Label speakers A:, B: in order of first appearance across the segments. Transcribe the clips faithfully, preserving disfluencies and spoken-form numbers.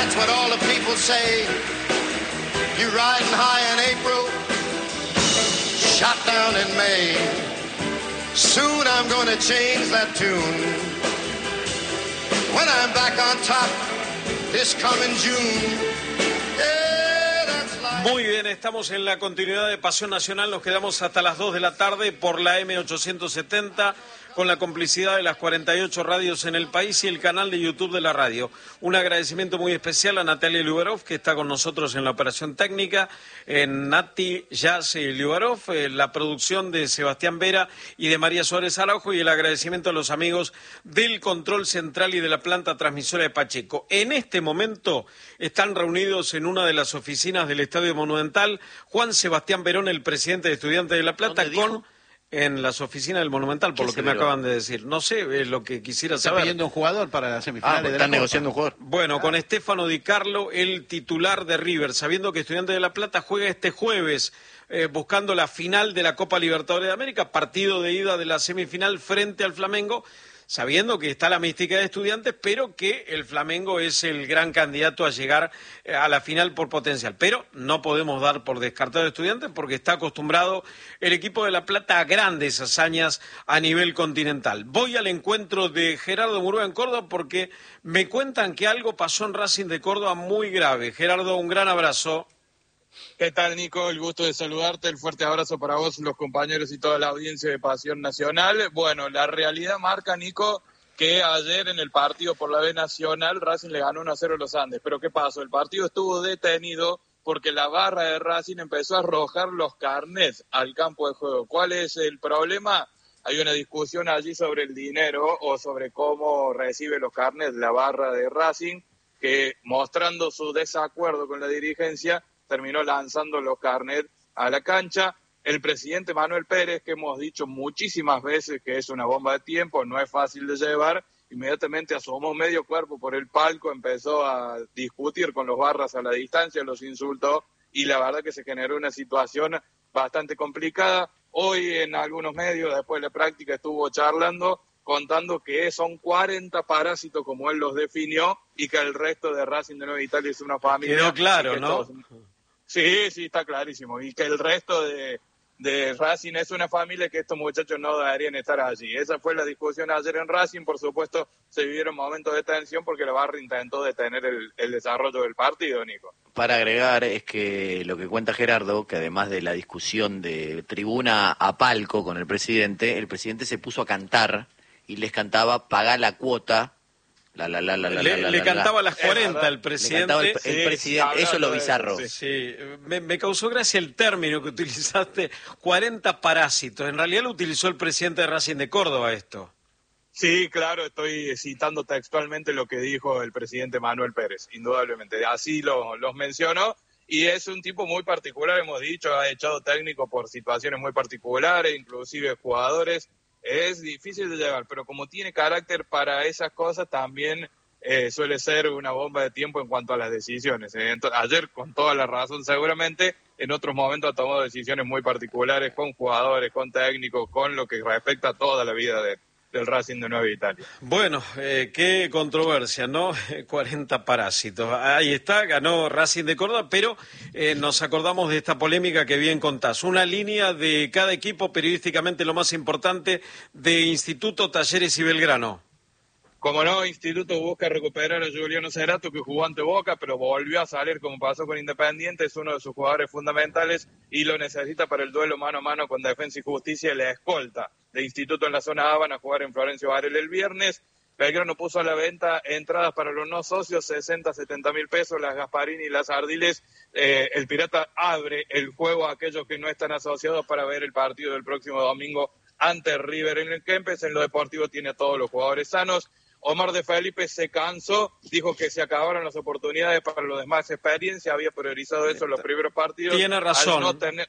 A: That's what all the people say. You riding high in April, shot down in May. Soon I'm gonna change that tune. When I'm back on top this coming June.
B: Muy bien, estamos en la continuidad de Pasión Nacional, nos quedamos hasta las dos de la tarde por la eme ochocientos setenta, con la complicidad de las cuarenta y ocho radios en el país y el canal de YouTube de la radio. Un agradecimiento muy especial a Natalia Liubarov, que está con nosotros en la operación técnica, en Nati Jazz Liubarov, eh, la producción de Sebastián Vera y de María Suárez Araujo, y el agradecimiento a los amigos del control central y de la planta transmisora de Pacheco. En este momento están reunidos en una de las oficinas del Estadio Monumental Juan Sebastián Verón, el presidente de Estudiantes de La Plata, con... En las oficinas del Monumental, por lo que me acaban de decir. No sé, es lo que quisiera saber.
C: ¿Está pidiendo un jugador para las semifinales?
D: Ah,
C: de la
D: están
C: Copa.
D: negociando un jugador.
B: Bueno, con Estefano Di Carlo, el titular de River, sabiendo que Estudiantes de La Plata juega este jueves, eh, buscando la final de la Copa Libertadores de América, partido de ida de la semifinal frente al Flamengo, sabiendo que está la mística de Estudiantes, pero que el Flamengo es el gran candidato a llegar a la final por potencial. Pero no podemos dar por descartado a Estudiantes porque está acostumbrado el equipo de La Plata a grandes hazañas a nivel continental. Voy al encuentro de Gerardo Murúa en Córdoba porque me cuentan que algo pasó en Racing de Córdoba muy grave. Gerardo, un gran abrazo.
E: ¿Qué tal, Nico? El gusto de saludarte, el fuerte abrazo para vos, los compañeros y toda la audiencia de Pasión Nacional. Bueno, la realidad marca, Nico, que ayer en el partido por la B Nacional Racing le ganó uno a cero a los Andes. Pero ¿qué pasó? El partido estuvo detenido porque la barra de Racing empezó a arrojar los carnets al campo de juego. ¿Cuál es el problema? Hay una discusión allí sobre el dinero o sobre cómo recibe los carnets la barra de Racing, que mostrando su desacuerdo con la dirigencia terminó lanzando los carnets a la cancha. El presidente Manuel Pérez, que hemos dicho muchísimas veces que es una bomba de tiempo, no es fácil de llevar, inmediatamente asomó medio cuerpo por el palco, empezó a discutir con los barras a la distancia, los insultó y la verdad que se generó una situación bastante complicada. Hoy en algunos medios, después de la práctica, estuvo charlando, contando que son cuarenta parásitos, como él los definió, y que el resto de Racing de Nueva Italia es una familia.
B: Quedó claro, ¿no?
E: Todos... Sí, sí, está clarísimo. Y que el resto de, de Racing es una familia, que estos muchachos no deberían estar allí. Esa fue la discusión ayer en Racing. Por supuesto, se vivieron momentos de tensión porque la barra intentó detener el, el desarrollo del partido, Nico.
D: Para agregar, es que lo que cuenta Gerardo, que además de la discusión de tribuna a palco con el presidente, el presidente se puso a cantar y les cantaba "pagá la cuota". La, la, la, la, la,
B: le,
D: la, la,
B: le
D: la,
B: cantaba
D: la.
B: las cuarenta el presidente.
D: Le cantaba el, el presidente,
E: sí,
D: eso es lo
E: de
D: bizarro.
E: eso,
B: sí. Sí, me, me causó gracia el término que utilizaste, cuarenta parásitos. En realidad lo utilizó el presidente de Racing de Córdoba esto.
E: Sí, claro, estoy citando textualmente lo que dijo el presidente Manuel Pérez, indudablemente. Así lo, los mencionó, y es un tipo muy particular, hemos dicho, ha echado técnico por situaciones muy particulares, inclusive jugadores. Es difícil de llevar, pero como tiene carácter para esas cosas, también eh, suele ser una bomba de tiempo en cuanto a las decisiones. ¿eh? Entonces, ayer, con toda la razón seguramente, en otros momentos ha tomado decisiones muy particulares con jugadores, con técnicos, con lo que respecta a toda la vida de, del Racing de Nueva Italia.
B: Bueno, eh, qué controversia, ¿no? cuarenta parásitos. Ahí está, ganó Racing de Córdoba, pero eh, nos acordamos de esta polémica que bien contás. Una línea de cada equipo, periodísticamente lo más importante, de Instituto, Talleres y Belgrano.
E: Como no, Instituto busca recuperar a Juliano Cerato, que jugó ante Boca, pero volvió a salir como pasó con Independiente, es uno de sus jugadores fundamentales y lo necesita para el duelo mano a mano con Defensa y Justicia, la escolta de Instituto en la zona A. Van a jugar en Florencio Varela el viernes. Belgrano puso a la venta entradas para los no socios, sesenta, setenta mil pesos, las Gasparini y las Ardiles. Eh, el Pirata abre el juego a aquellos que no están asociados para ver el partido del próximo domingo ante River en el Kempes. En lo deportivo tiene a todos los jugadores sanos. Omar de Felipe se cansó, dijo que se acabaron las oportunidades para los demás experiencia, había priorizado eso en los primeros partidos.
B: Tiene razón.
E: No tener...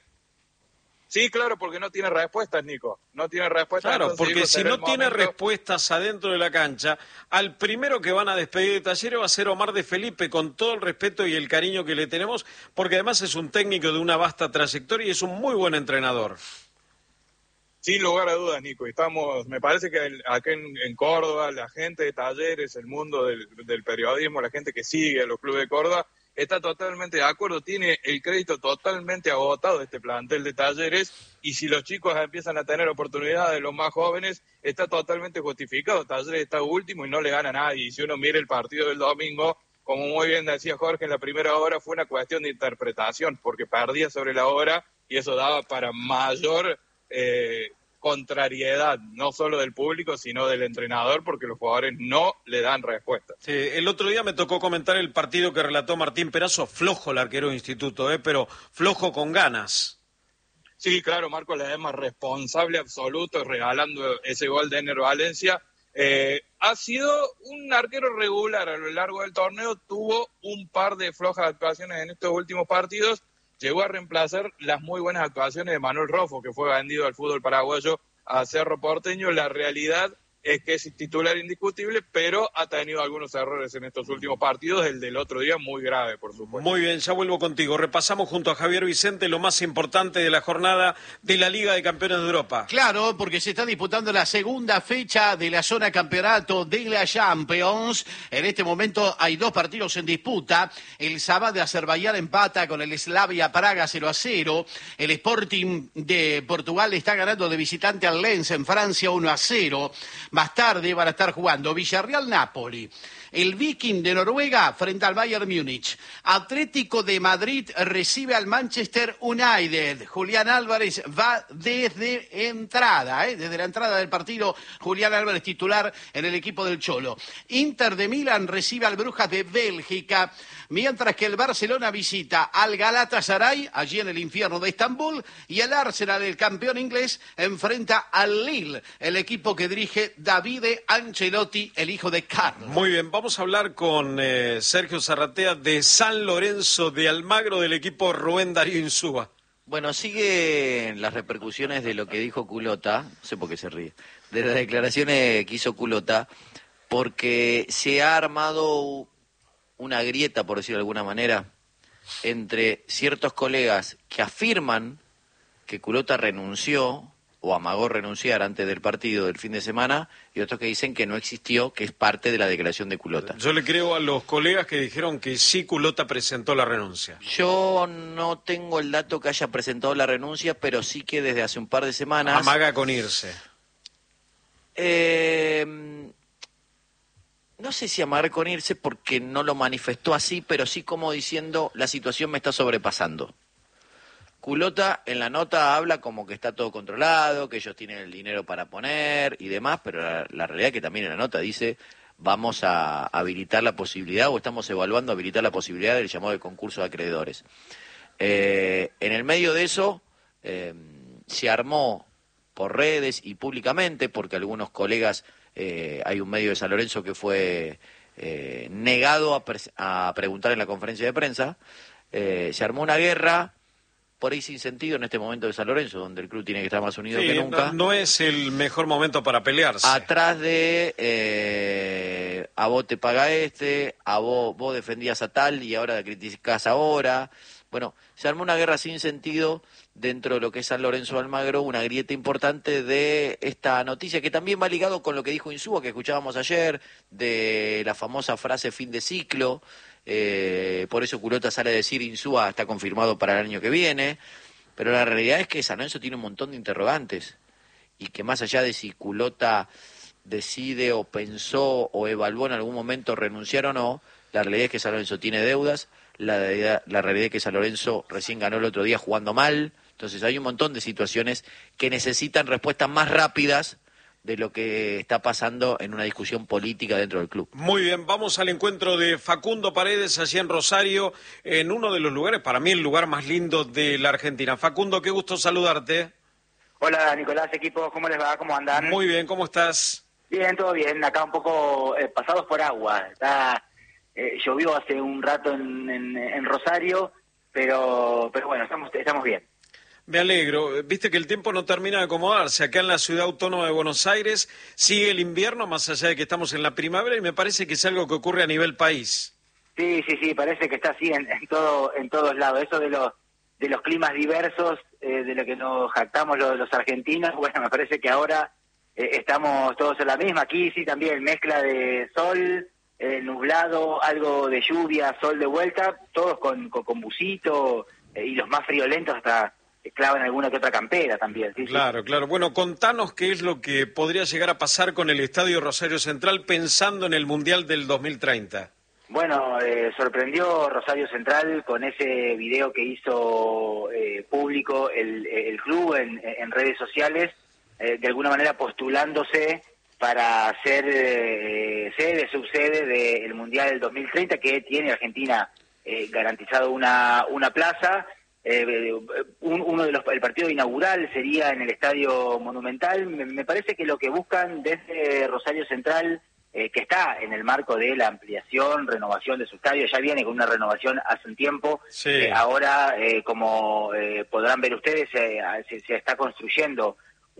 E: Sí, claro, porque no tiene respuestas, Nico. No tiene respuestas.
B: Claro,
E: entonces,
B: porque
E: digo,
B: si
E: será
B: no
E: el
B: tiene
E: momento...
B: respuestas adentro de la cancha, al primero que van a despedir de Talleres va a ser Omar de Felipe, con todo el respeto y el cariño que le tenemos, porque además es un técnico de una vasta trayectoria y es un muy buen entrenador.
E: Sin lugar a dudas, Nico. Estamos, me parece que el, acá en, en Córdoba, la gente de Talleres, el mundo del, del periodismo, la gente que sigue a los clubes de Córdoba, está totalmente de acuerdo, tiene el crédito totalmente agotado de este plantel de Talleres, y si los chicos empiezan a tener oportunidades, los más jóvenes, está totalmente justificado. Talleres está último y no le gana a nadie. Y si uno mira el partido del domingo, como muy bien decía Jorge, en la primera hora fue una cuestión de interpretación, porque perdía sobre la hora y eso daba para mayor eh, contrariedad, no solo del público, sino del entrenador, porque los jugadores no le dan respuesta.
B: Sí, el otro día me tocó comentar el partido que relató Martín Perazo, flojo el arquero de Instituto, eh, pero flojo con ganas.
E: Sí, claro, Marco Ledesma, responsable absoluto, regalando ese gol de Ener Valencia. Eh, ha sido un arquero regular a lo largo del torneo, tuvo un par de flojas actuaciones en estos últimos partidos, llegó a reemplazar las muy buenas actuaciones de Manuel Rofo, que fue vendido al fútbol paraguayo a Cerro Porteño. La realidad es que es titular indiscutible, pero ha tenido algunos errores en estos últimos partidos, el del otro día muy grave, por supuesto.
B: Muy bien, ya vuelvo contigo. Repasamos junto a Javier Vicente lo más importante de la jornada de la Liga de Campeones de Europa.
C: Claro, porque se está disputando la segunda fecha de la zona campeonato de la Champions. En este momento hay dos partidos en disputa. El Sabah de Azerbaiyán empata con el Slavia Praga cero a cero. El Sporting de Portugal está ganando de visitante al Lens en Francia uno a cero. Más tarde van a estar jugando Villarreal-Napoli, el Viking de Noruega frente al Bayern Múnich. Atlético de Madrid recibe al Manchester United. Julián Álvarez va desde entrada, ¿eh? desde la entrada del partido. Julián Álvarez titular en el equipo del Cholo. Inter de Milán recibe al Brujas de Bélgica, mientras que el Barcelona visita al Galatasaray, allí en el infierno de Estambul, y el Arsenal, el campeón inglés, enfrenta al Lille, el equipo que dirige Davide Ancelotti, el hijo de Carlos.
B: Muy bien, vamos a hablar con eh, Sergio Zarratea de San Lorenzo de Almagro, del equipo Rubén Darío Insúa.
D: Bueno, siguen las repercusiones de lo que dijo Culota, no sé por qué se ríe, de las declaraciones que hizo Culota, porque se ha armado una grieta, por decirlo de alguna manera, entre ciertos colegas que afirman que Culota renunció o amagó renunciar antes del partido del fin de semana, y otros que dicen que no existió, que es parte de la declaración de Culota.
B: Yo le creo a los colegas que dijeron que sí Culota presentó la renuncia.
D: Yo no tengo el dato que haya presentado la renuncia, pero sí que desde hace un par de semanas...
B: Amaga con irse.
D: Eh... No sé si amagar con irse porque no lo manifestó así, pero sí como diciendo la situación me está sobrepasando. Culota en la nota habla como que está todo controlado, que ellos tienen el dinero para poner y demás, pero la, la realidad es que también en la nota dice vamos a habilitar la posibilidad o estamos evaluando habilitar la posibilidad del llamado de concurso de acreedores. Eh, en el medio de eso eh, se armó por redes y públicamente, porque algunos colegas... Eh, hay un medio de San Lorenzo que fue eh, negado a, pre a preguntar en la conferencia de prensa. Eh, se armó una guerra, por ahí sin sentido en este momento de San Lorenzo, donde el club tiene que estar más unido
B: sí,
D: que nunca.
B: No, no es el mejor momento para pelearse.
D: Atrás de eh, a vos te paga este, a vos, vos defendías a tal y ahora criticás ahora. Bueno, se armó una guerra sin sentido dentro de lo que es San Lorenzo Almagro, una grieta importante de esta noticia, que también va ligado con lo que dijo Insúa, que escuchábamos ayer, de la famosa frase fin de ciclo. Eh, por eso Culota sale a decir Insúa está confirmado para el año que viene, pero la realidad es que San Lorenzo tiene un montón de interrogantes, y que más allá de si Culota decide o pensó o evaluó en algún momento renunciar o no, la realidad es que San Lorenzo tiene deudas. La, la realidad es que San Lorenzo recién ganó el otro día jugando mal. Entonces hay un montón de situaciones que necesitan respuestas más rápidas de lo que está pasando en una discusión política dentro del club.
B: Muy bien, vamos al encuentro de Facundo Paredes allí en Rosario, en uno de los lugares, para mí el lugar más lindo de la Argentina. Facundo, qué gusto saludarte.
F: Hola Nicolás, equipo, ¿cómo les va? ¿Cómo andan?
B: Muy bien, ¿cómo estás?
F: Bien, todo bien, acá un poco eh, pasados por agua. Está... Eh, llovió hace un rato en, en, en Rosario, pero pero bueno, estamos estamos bien.
B: Me alegro. Viste que el tiempo no termina de acomodarse. Acá en la Ciudad Autónoma de Buenos Aires sigue el invierno, más allá de que estamos en la primavera, y me parece que es algo que ocurre a nivel país.
F: Sí, sí, sí, parece que está así en, en todo en todos lados. Eso de los de los climas diversos, eh, de lo que nos jactamos los, los argentinos, bueno, me parece que ahora eh, estamos todos en la misma. Aquí sí también mezcla de sol, eh, nublado, algo de lluvia, sol de vuelta, todos con, con, con busito, eh, y los más friolentos hasta clavan alguna que otra campera también. ¿Sí?
B: Claro,
F: sí.
B: claro. Bueno, contanos qué es lo que podría llegar a pasar con el Estadio Rosario Central pensando en el Mundial del dos mil treinta.
F: Bueno, eh, sorprendió Rosario Central con ese video que hizo eh, público el, el club en, en redes sociales, eh, de alguna manera postulándose para ser eh, sede, subsede del Mundial del dos mil treinta, que tiene Argentina eh, garantizado una, una plaza. Eh, un, uno de los el partido inaugural sería en el Estadio Monumental. Me, me parece que lo que buscan desde Rosario Central, eh, que está en el marco de la ampliación, renovación de su estadio, ya viene con una renovación hace un tiempo,
B: sí.
F: eh, ahora eh, como eh, podrán ver ustedes, eh, se, se está construyendo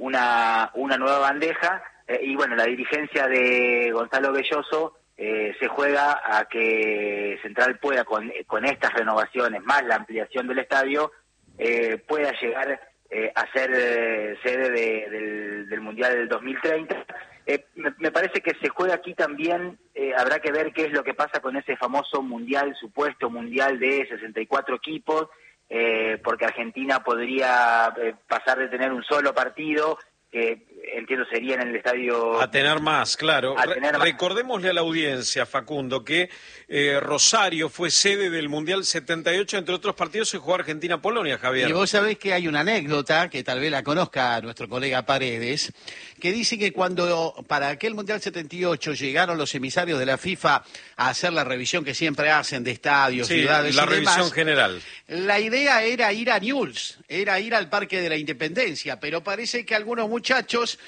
F: una, una nueva bandeja, eh, y bueno, la dirigencia de Gonzalo Belloso Eh, se juega a que Central pueda, con, con estas renovaciones, más la ampliación del estadio, eh, pueda llegar eh, a ser eh, sede de, del, del Mundial del dos mil treinta. Eh, me, me parece que se juega aquí también, eh, habrá que ver qué es lo que pasa con ese famoso Mundial, supuesto Mundial de sesenta y cuatro equipos, eh, porque Argentina podría eh, pasar de tener un solo partido, que entiendo sería en el estadio...
B: A tener más, claro.
F: A tener más.
B: Recordémosle a la audiencia, Facundo, que eh, Rosario fue sede del Mundial setenta y ocho, entre otros partidos se jugó Argentina-Polonia, Javier.
C: Y vos sabés que hay una anécdota, que tal vez la conozca nuestro colega Paredes, que dice que cuando para aquel Mundial setenta y ocho llegaron los emisarios de la FIFA a hacer la revisión que siempre hacen de estadios,
B: sí,
C: ciudades
B: la
C: y
B: revisión
C: demás,
B: general.
C: la idea era ir a Newell's, era ir al Parque de la Independencia, pero parece que algunos muchachos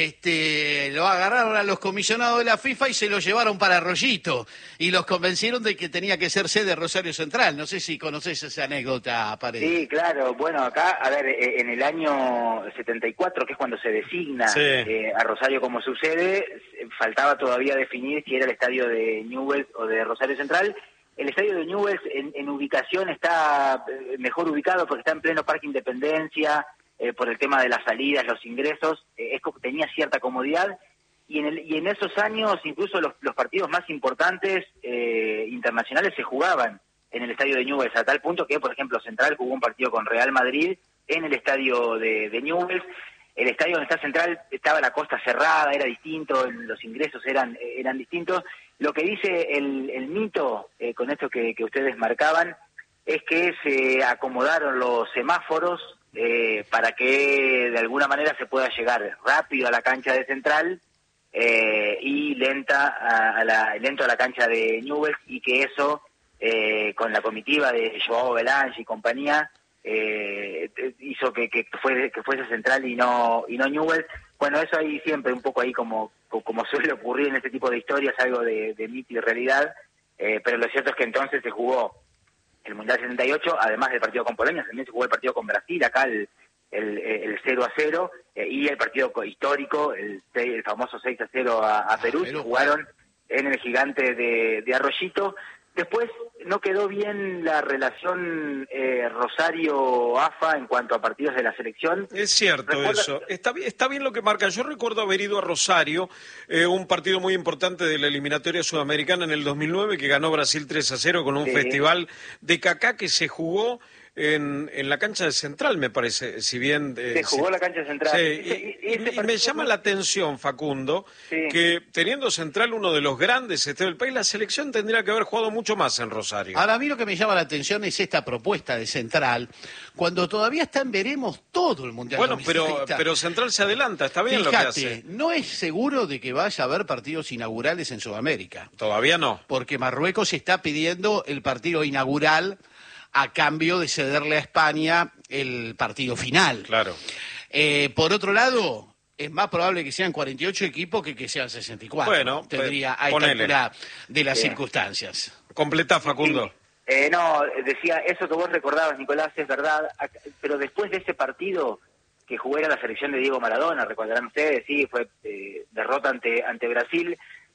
C: este, lo agarraron a los comisionados de la FIFA y se lo llevaron para Arroyito y los convencieron de que tenía que ser sede Rosario Central. No sé si conocés esa anécdota, Paredes.
F: Sí, claro. Bueno, acá, a ver, eh, en el año setenta y cuatro, que es cuando se designa
B: sí.
F: eh, a Rosario como su sede, faltaba todavía definir si era el estadio de Newell's o de Rosario Central. El estadio de Newell's en, en ubicación está mejor ubicado porque está en pleno Parque Independencia, eh, por el tema de las salidas, los ingresos, eh, es, tenía cierta comodidad, y en, el, y en esos años incluso los, los partidos más importantes eh, internacionales se jugaban en el estadio de Newell's, a tal punto que, por ejemplo, Central jugó un partido con Real Madrid en el estadio de, de Newell's. El estadio donde está Central estaba la costa cerrada, era distinto, los ingresos eran, eran distintos. Lo que dice el, el mito, eh, con esto que, que ustedes marcaban, es que se acomodaron los semáforos eh, para que de alguna manera se pueda llegar rápido a la cancha de Central eh, y lenta a, a la, lento a la cancha de Newell's, y que eso, eh, con la comitiva de Joao Belange y compañía, eh, hizo que, que, fue, que fuese Central y no y no Newell's. Bueno, eso ahí siempre un poco ahí como, como suele ocurrir en este tipo de historias, algo de, de mito y realidad, eh, pero lo cierto es que entonces se jugó el Mundial setenta y ocho, además del partido con Polonia, también se jugó el partido con Brasil, acá el, el, el cero a cero, eh, y el partido histórico, el, el famoso seis a cero a, a Perú, se jugaron en el gigante de, de Arroyito. Después no quedó bien la relación eh, Rosario-A F A en cuanto a partidos de la selección.
B: Es cierto. ¿Recuerda? Eso. Está bien, está bien lo que marca. Yo recuerdo haber ido a Rosario, eh, un partido muy importante de la eliminatoria sudamericana en el dos mil nueve, que ganó Brasil tres a cero con un sí. festival de Kaká que se jugó en, en la cancha de Central, me parece, si bien...
F: Eh, se jugó
B: si,
F: la cancha de Central.
B: Sí,
F: y,
B: y, y, y me llama la atención, Facundo, sí. que teniendo Central uno de los grandes este del país, la selección tendría que haber jugado mucho más en Rosario.
C: Ahora, a mí lo que me llama la atención es esta propuesta de Central, cuando todavía está en veremos todo el Mundial.
B: Bueno, pero, pero Central se adelanta, está bien. Fíjate, lo que hace.
C: No es seguro de que vaya a haber partidos inaugurales en Sudamérica.
B: Todavía no.
C: Porque Marruecos está pidiendo el partido inaugural a cambio de cederle a España el partido final.
B: Claro.
C: Eh, por otro lado, es más probable que sean cuarenta y ocho equipos que que sean sesenta y cuatro.
B: Bueno,
C: tendría a esta altura de las Bien. circunstancias.
B: Completa, Facundo.
F: Sí. Eh, no, decía, eso que vos recordabas, Nicolás, es verdad, pero después de ese partido que jugó era la selección de Diego Maradona, recordarán ustedes, sí, fue eh, derrota ante, ante Brasil.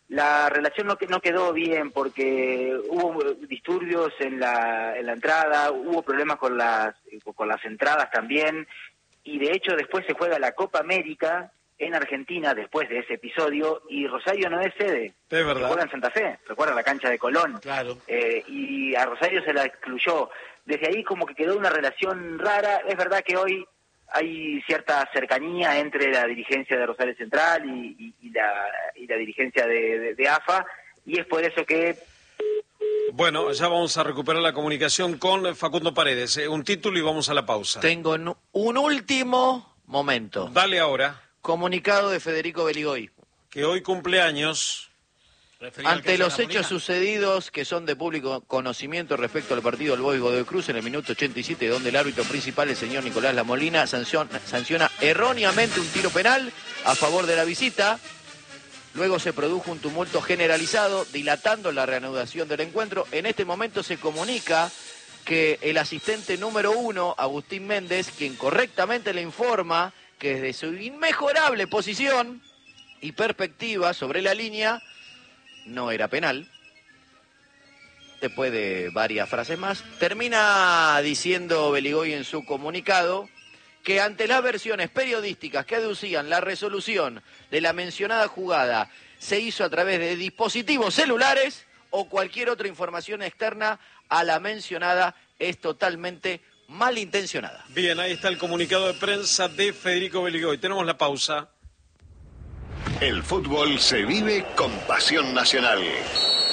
F: la relación no, no quedó bien porque hubo disturbios en la, en la entrada, hubo problemas con las, con las entradas también, y de hecho después se juega la Copa América en Argentina después de ese episodio, y Rosario no es sede.
B: Es verdad.
F: Se juega en Santa Fe, recuerda la cancha de Colón.
C: Claro.
F: Eh, y a Rosario se la excluyó. Desde ahí como que quedó una relación rara. Es verdad que hoy hay cierta cercanía entre la dirigencia de Rosario Central y, y, y, la, y la dirigencia de, de, de A F A, y es por eso que...
B: Bueno, ya vamos a recuperar la comunicación con Facundo Paredes. Eh, un título y vamos a la pausa.
D: Tengo un último momento.
B: Dale ahora.
D: Comunicado de Federico Beligoy.
B: Que hoy cumple años.
D: Ante los hechos sucedidos que son de público conocimiento respecto al partido del Boys Godoy Cruz en el minuto ochenta y siete, donde el árbitro principal, el señor Nicolás Lamolina, sanciona, sanciona erróneamente un tiro penal a favor de la visita. Luego se produjo un tumulto generalizado, dilatando la reanudación del encuentro. En este momento se comunica que el asistente número uno, Agustín Méndez, quien correctamente le informa que desde su inmejorable posición y perspectiva sobre la línea no era penal. Después de varias frases más, termina diciendo Beligoy en su comunicado que ante las versiones periodísticas que aducían la resolución de la mencionada jugada se hizo a través de dispositivos celulares o cualquier otra información externa a la mencionada es totalmente malintencionada.
B: Bien, ahí está el comunicado de prensa de Federico Beligoy. Tenemos la pausa.
G: El fútbol se vive con pasión nacional.